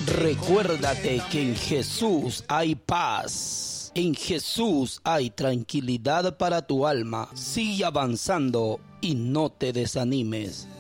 Recuérdate que en Jesús hay paz. En Jesús hay tranquilidad para tu alma. Sigue avanzando y no te desanimes.